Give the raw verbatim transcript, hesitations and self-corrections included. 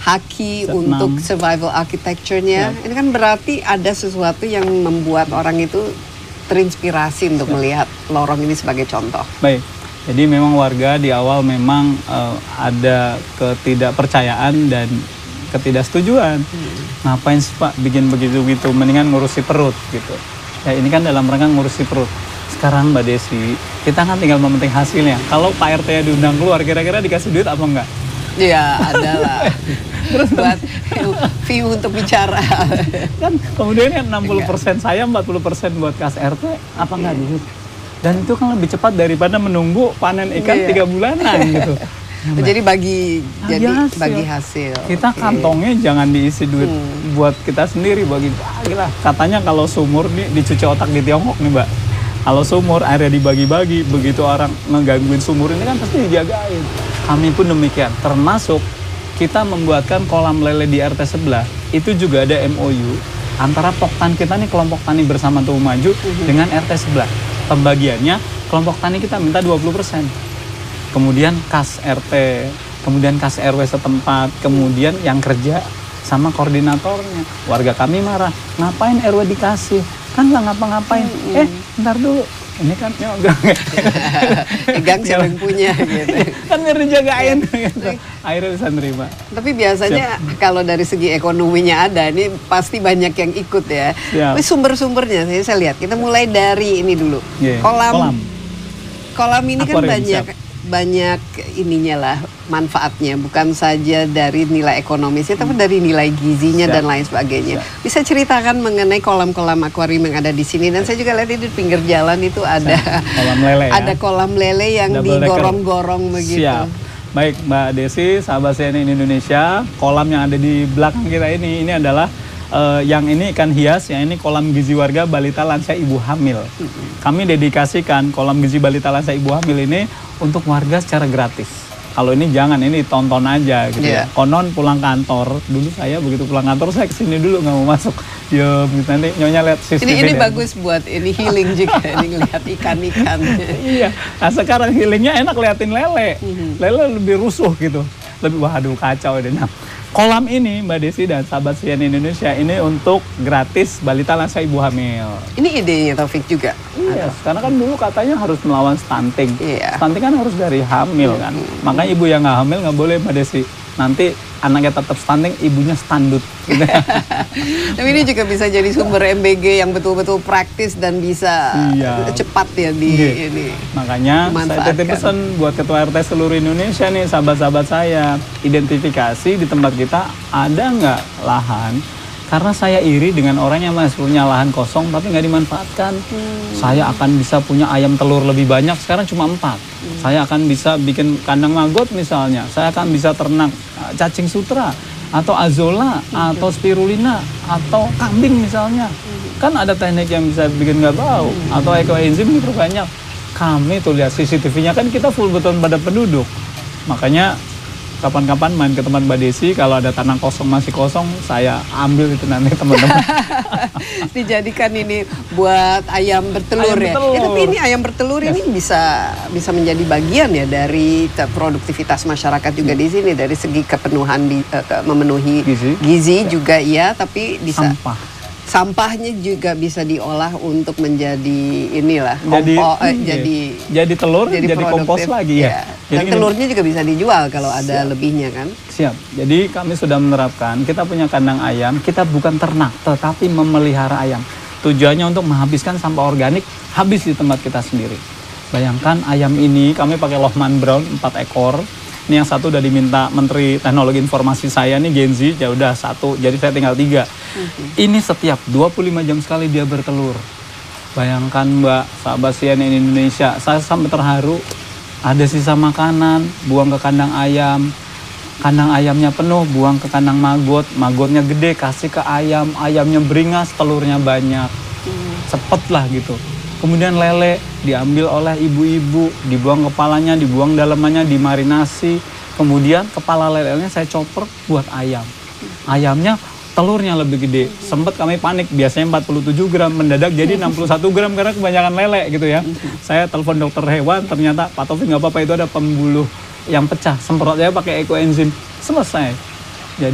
haki Set untuk enam. survival architecture-nya. Siap. Ini kan berarti ada sesuatu yang membuat orang itu terinspirasi untuk Siap. melihat lorong ini sebagai contoh. Baik, jadi memang warga di awal memang uh, ada ketidakpercayaan dan ketidaksetujuan. Hmm. Ngapain sih Pak bikin begitu-gitu, mendingan ngurusi perut gitu. Ya ini kan dalam rangka ngurusi perut. Sekarang Mbak Desi, kita kan tinggal mementing hasilnya. Kalau Pak R T diundang keluar, kira-kira dikasih duit apa enggak? Ya ada lah. Terus buat view untuk bicara. Kan kemudian kan enam puluh persen saya, empat puluh persen buat kas R T, apa enggak duit? Dan itu kan lebih cepat daripada menunggu panen ikan Iya. tiga bulanan gitu. Nah, jadi bagi Bagi jadi hasil. bagi hasil. Kita Oke. kantongnya jangan diisi duit Hmm. buat kita sendiri, bagi bagi lah. Katanya kalau sumur nih dicuci otak di Tiongkok nih Mbak. Kalau sumur airnya dibagi-bagi, begitu orang ngegangguin sumur ini kan pasti dijagain. Kami pun demikian, termasuk kita membuatkan kolam lele di R T sebelah. Itu juga ada M O U antara Poktan kita nih, kelompok tani bersama Tumbuh Maju uh-huh. dengan R T sebelah. Pembagiannya kelompok tani kita minta dua puluh persen. Kemudian kas R T, kemudian kas R W setempat, kemudian yang kerja sama koordinatornya. Warga kami marah, ngapain R W dikasih? Kan nggak ngapa-ngapain. Hmm. Eh, ntar dulu. Ini kan nyogang. Gang siapa yang punya gitu. Kan biar dijagain gitu. Akhirnya bisa nerima. Tapi biasanya Siap. Kalau dari segi ekonominya ada, ini pasti banyak yang ikut ya. Tapi sumber-sumbernya saya, saya lihat. Kita mulai dari ini dulu. Yeah. Kolam. Kolam. Kolam ini kan Aquarium, banyak siap. banyak ininya lah manfaatnya, bukan saja dari nilai ekonomisnya, tapi dari nilai gizinya Siap. Dan lain sebagainya. Siap. Bisa ceritakan mengenai kolam-kolam akuarium yang ada di sini? Dan saya juga lihat di pinggir jalan itu ada Siap. Kolam lele ya? Ada kolam lele yang Double digorong-gorong begitu. Siap. Baik Mbak Desi, sahabat C N N Indonesia, kolam yang ada di belakang kita ini, ini adalah Uh, yang ini ikan hias, yang ini kolam gizi warga balita lansia ibu hamil. Kami dedikasikan kolam gizi balita lansia ibu hamil ini untuk warga secara gratis. Kalau ini jangan, ini tonton aja gitu yeah. ya. Konon pulang kantor, dulu saya begitu pulang kantor saya kesini dulu nggak mau masuk. Ya nanti nyonya lihat C C T V. Ini, ini bagus buat ini healing juga, ini ngelihat ikan-ikan. Iya, nah sekarang healingnya enak liatin lele. Mm-hmm. Lele lebih rusuh gitu. Lebih waduh kacau deh. Nah, kolam ini Mbak Desi dan sahabat C N N Indonesia ini untuk gratis balita lansia ibu hamil. Ini idenya Taufik juga? Iya, yes, karena kan dulu katanya harus melawan stunting. Iya. Stunting kan harus dari hamil kan. Hmm. Makanya ibu yang nggak hamil nggak boleh Mbak Desi. Nanti anaknya tetap stunting, ibunya standut. Tapi ini juga bisa jadi sumber M B G yang betul-betul praktis dan bisa iya. cepat ya di iya. ini. Makanya saya titip pesan buat ketua R T seluruh Indonesia nih, sahabat-sahabat saya, identifikasi di tempat kita ada nggak lahan. Karena saya iri dengan orang yang masih punya lahan kosong tapi nggak dimanfaatkan. Hmm. Saya akan bisa punya ayam telur lebih banyak, sekarang cuma empat. Hmm. Saya akan bisa bikin kandang maggot misalnya. Saya akan bisa ternak cacing sutra, atau azolla, hmm. atau spirulina, atau kambing misalnya. Hmm. Kan ada teknik yang bisa bikin nggak bau, hmm. atau ekoenzim diperbanyak. Kami tuh lihat C C T V-nya kan kita full beton pada penduduk. Makanya kapan-kapan main ke tempat Mbak Desi, kalau ada tanah kosong masih kosong, saya ambil itu nanti teman-teman. Dijadikan ini buat ayam bertelur ayam ya. Bertelur. Ya. Tapi ini ayam bertelur yes. ini bisa bisa menjadi bagian ya dari produktivitas masyarakat juga hmm. di sini, dari segi kepenuhan di, uh, memenuhi gizi, gizi ya. juga ya, tapi bisa sampah. Sampahnya juga bisa diolah untuk menjadi inilah jadi kompo, eh, iya. jadi jadi telur jadi, jadi kompos lagi ya. ya. Dan jadi telurnya ini, juga bisa dijual kalau ada siap. lebihnya kan. Siap. Jadi kami sudah menerapkan, kita punya kandang ayam, kita bukan ternak tetapi memelihara ayam. Tujuannya untuk menghabiskan sampah organik habis di tempat kita sendiri. Bayangkan ayam ini kami pakai Lohmann Brown empat ekor. Ini yang satu udah diminta Menteri Teknologi Informasi saya nih Genzi, ya udah satu, jadi saya tinggal tiga. Mm-hmm. Ini setiap dua puluh lima jam sekali dia bertelur. Bayangkan Mbak, sahabat C N N Indonesia, saya sampai terharu. Ada sisa makanan, buang ke kandang ayam. Kandang ayamnya penuh, buang ke kandang maggot. Maggotnya gede, kasih ke ayam. Ayamnya beringas, telurnya banyak. Mm. Cepet lah gitu. Kemudian lele diambil oleh ibu-ibu, dibuang kepalanya, dibuang dalamannya, dimarinasi. Kemudian kepala lelenya saya chopper buat ayam. Ayamnya telurnya lebih gede. Sempet kami panik, biasanya empat puluh tujuh gram, mendadak jadi enam puluh satu gram karena kebanyakan lele gitu ya. Saya telepon dokter hewan, ternyata Pak Taufik nggak apa-apa, itu ada pembuluh yang pecah. Semprot aja pakai ekoenzim, selesai.